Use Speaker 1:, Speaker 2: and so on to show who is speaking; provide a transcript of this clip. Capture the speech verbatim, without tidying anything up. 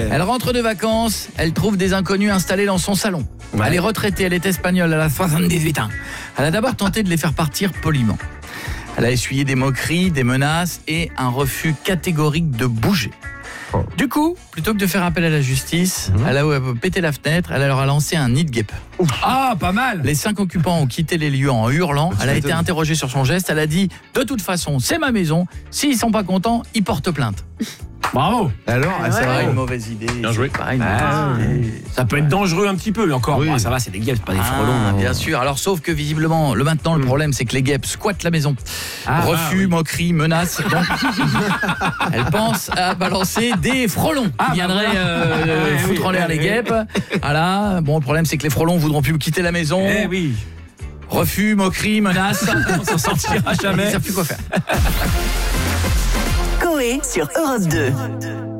Speaker 1: Elle rentre de vacances, elle trouve des inconnus installés dans son salon. Ouais. Elle est retraitée, elle est espagnole, elle a soixante-dix-huit ans. Elle a d'abord tenté de les faire partir poliment. Elle a essuyé des moqueries, des menaces et un refus catégorique de bouger. Oh. Du coup, plutôt que de faire appel à la justice, mmh. elle a pété la fenêtre, elle leur a lancé un nid de guêpe.
Speaker 2: Ah, pas mal.
Speaker 1: Les cinq occupants ont quitté les lieux en hurlant. Elle a été interrogée sur son geste. Elle a dit « De toute façon, c'est ma maison. S'ils sont pas contents, ils portent plainte. »
Speaker 2: Bravo.
Speaker 1: Alors,
Speaker 3: ah,
Speaker 1: c'est
Speaker 3: ouais.
Speaker 1: pas une mauvaise idée.
Speaker 2: Bien joué.
Speaker 1: Pas une
Speaker 2: ah, idée. Ça peut être dangereux un petit peu, mais encore, oui. bah, ça va, c'est des guêpes, c'est pas des
Speaker 1: ah,
Speaker 2: frelons.
Speaker 1: Bien sûr. Alors, sauf que visiblement, le maintenant, le problème, c'est que les guêpes squattent la maison. Ah, Refus, ah, oui. moqueries, menaces. Donc, elle pense à balancer des frelons ah, qui viendraient bah, euh, oui, foutre oui, en l'air oui, les guêpes. Voilà. Bon, le problème, c'est que les frelons voudront plus quitter la maison.
Speaker 2: Eh oui.
Speaker 1: Refus, moqueries, menaces.
Speaker 2: On s'en sortira jamais.
Speaker 1: Ils savent plus quoi faire.
Speaker 4: Coé sur Europe deux.